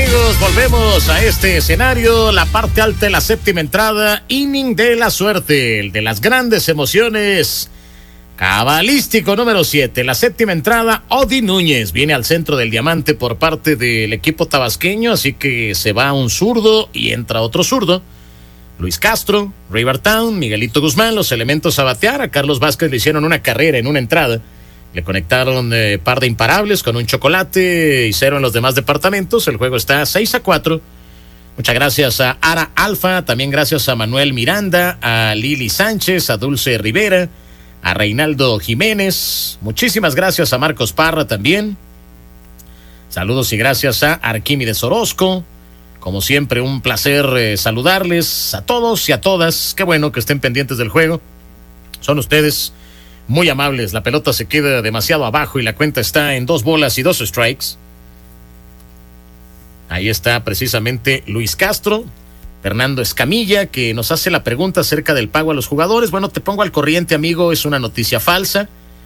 amigos? Volvemos a este escenario, la parte alta de la séptima entrada, inning de la suerte, el de las grandes emociones, cabalístico número 7, la séptima entrada. Odi Núñez viene al centro del diamante por parte del equipo tabasqueño, así que se va un zurdo y entra otro zurdo. Luis Castro, Rivertown, Miguelito Guzmán, los elementos a batear. A Carlos Vázquez le hicieron una carrera en una entrada. Le conectaron par de imparables con un chocolate y 0 en los demás departamentos. El juego está 6-4. Muchas gracias a Ara Alfa, también gracias a Manuel Miranda, a Lili Sánchez, a Dulce Rivera, a Reinaldo Jiménez. Muchísimas gracias a Marcos Parra también. Saludos y gracias a Arquímedes Orozco. Como siempre, un placer saludarles a todos y a todas. Qué bueno que estén pendientes del juego. Son ustedes muy amables. La pelota se queda demasiado abajo y la cuenta está en 2 bolas y 2 strikes. Ahí está precisamente Luis Castro. Fernando Escamilla, que nos hace la pregunta acerca del pago a los jugadores. Bueno, te pongo al corriente, amigo, es una noticia falsa.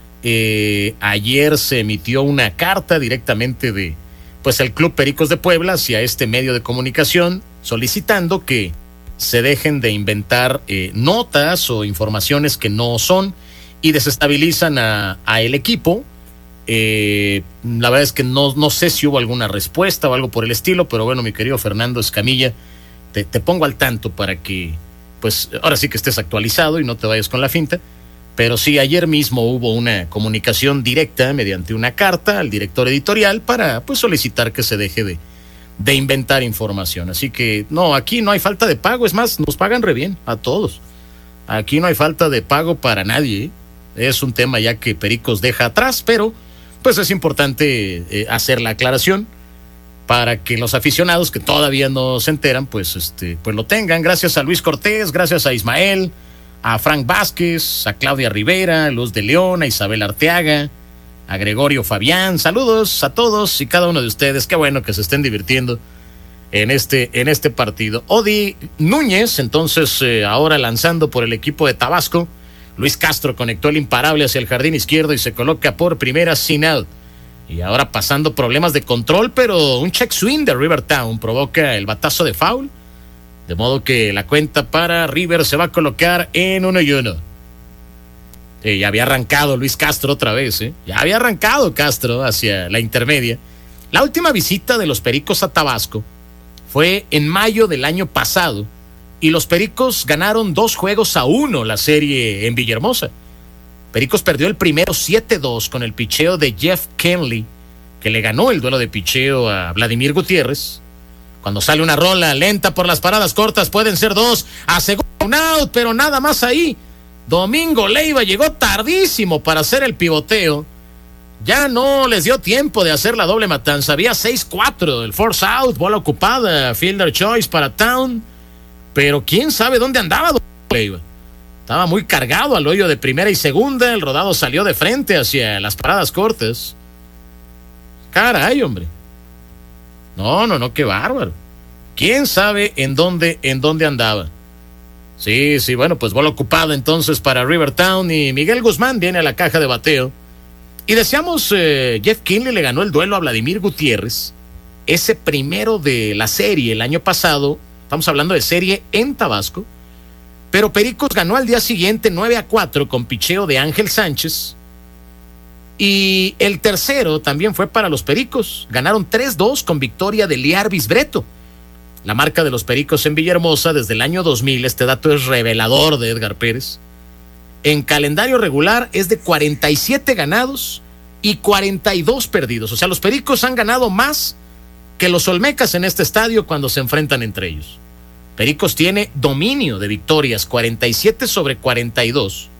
Ayer se emitió una carta directamente de el Club Pericos de Puebla hacia este medio de comunicación, solicitando que se dejen de inventar notas o informaciones que no son y desestabilizan a el equipo. La verdad es que no sé si hubo alguna respuesta o algo por el estilo, pero bueno, mi querido Fernando Escamilla, te pongo al tanto para que, ahora sí que estés actualizado y no te vayas con la finta. Pero sí, ayer mismo hubo una comunicación directa mediante una carta al director editorial para solicitar que se deje de inventar información. Así que no, aquí no hay falta de pago, es más, nos pagan re bien a todos. Aquí no hay falta de pago para nadie, ¿eh? Es un tema ya que Pericos deja atrás, pero es importante hacer la aclaración para que los aficionados que todavía no se enteran, lo tengan. Gracias a Luis Cortés, gracias a Ismael, a Frank Vázquez, a Claudia Rivera, a Luz de León, a Isabel Arteaga, a Gregorio Fabián. Saludos a todos y cada uno de ustedes. Qué bueno que se estén divirtiendo en este partido. Odi Núñez, entonces, ahora lanzando por el equipo de Tabasco. Luis Castro conectó el imparable hacia el jardín izquierdo y se coloca por primera sin out. Y ahora pasando problemas de control, pero un check swing de Rivertown provoca el batazo de foul. De modo que la cuenta para River se va a colocar en 1-1. Ya había arrancado Luis Castro otra vez, Ya había arrancado Castro hacia la intermedia. La última visita de los Pericos a Tabasco fue en mayo del año pasado y los Pericos ganaron 2-1 la serie en Villahermosa. Pericos perdió el primero 7-2 con el picheo de Jeff Kenley, que le ganó el duelo de picheo a Vladimir Gutiérrez. Cuando sale una rola lenta por las paradas cortas, pueden ser 2, asegura un out, pero nada más ahí. Domingo Leiva llegó tardísimo para hacer el pivoteo. Ya no les dio tiempo de hacer la doble matanza. Había 6-4, el force out, bola ocupada, fielder choice para Town. Pero quién sabe dónde andaba Domingo Leiva. Estaba muy cargado al hoyo de primera y segunda. El rodado salió de frente hacia las paradas cortas. Caray, hombre. No, qué bárbaro. ¿Quién sabe en dónde andaba? Sí, bueno, bola ocupada entonces para Rivertown y Miguel Guzmán viene a la caja de bateo. Y decíamos, Jeff Kinley le ganó el duelo a Vladimir Gutiérrez, ese primero de la serie el año pasado. Estamos hablando de serie en Tabasco. Pero Pericos ganó al día siguiente 9-4 con picheo de Ángel Sánchez. Y el tercero también fue para los Pericos. Ganaron 3-2 con victoria de Liarvis Breto. La marca de los Pericos en Villahermosa desde el año 2000, este dato es revelador de Edgar Pérez. En calendario regular es de 47 ganados y 42 perdidos. O sea, los Pericos han ganado más que los Olmecas en este estadio cuando se enfrentan entre ellos. Pericos tiene dominio de victorias, 47-42.